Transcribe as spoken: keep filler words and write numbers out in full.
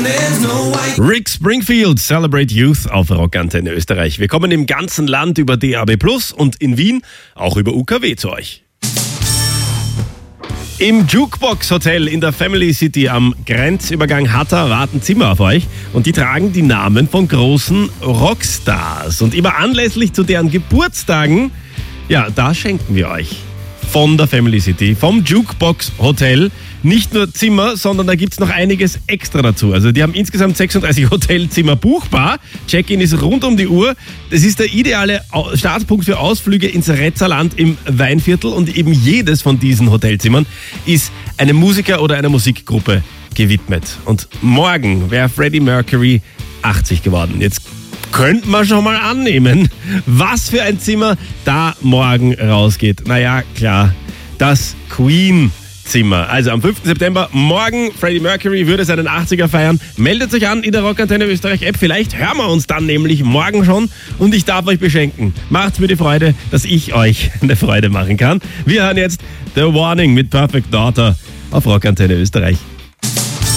Rick Springfield, Celebrate Youth auf Rockantenne Österreich. Wir kommen im ganzen Land über D A B plus und in Wien auch über U K W zu euch. Im Jukebox Hotel in der Family City am Grenzübergang Hatta warten Zimmer auf euch und die tragen die Namen von großen Rockstars. Und immer anlässlich zu deren Geburtstagen, ja, da schenken wir euch von der Family City, vom Jukebox Hotel, nicht nur Zimmer, sondern da gibt's noch einiges extra dazu. Also die haben insgesamt sechsunddreißig Hotelzimmer buchbar. Check-in ist rund um die Uhr. Das ist der ideale Startpunkt für Ausflüge ins Retzerland im Weinviertel und eben jedes von diesen Hotelzimmern ist einem Musiker oder einer Musikgruppe gewidmet. Und morgen wäre Freddie Mercury achtzig geworden. Jetzt könnte man schon mal annehmen, was für ein Zimmer da morgen rausgeht. Naja, klar, das Queen-Zimmer. Also am fünften September, morgen, Freddie Mercury würde seinen achtziger feiern. Meldet euch an in der Rockantenne Österreich App. Vielleicht hören wir uns dann nämlich morgen schon und ich darf euch beschenken. Macht's mir die Freude, dass ich euch eine Freude machen kann. Wir hören jetzt The Warning mit Perfect Daughter auf Rockantenne Österreich.